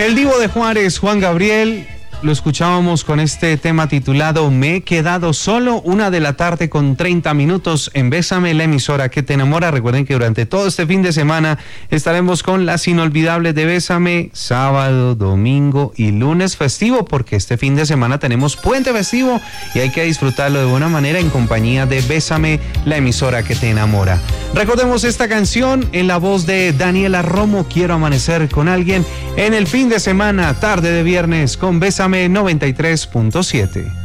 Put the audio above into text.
El Divo de Juárez, Juan Gabriel, lo escuchábamos con este tema titulado Me he quedado solo, 1:30 p.m. en Bésame, la emisora que te enamora. Recuerden que durante todo este fin de semana estaremos con las inolvidables de Bésame, sábado, domingo y lunes festivo, porque este fin de semana tenemos puente festivo y hay que disfrutarlo de buena manera en compañía de Bésame, la emisora que te enamora. Recordemos esta canción en la voz de Daniela Romo, Quiero amanecer con alguien, en el fin de semana, tarde de viernes, con Bésame 93.7.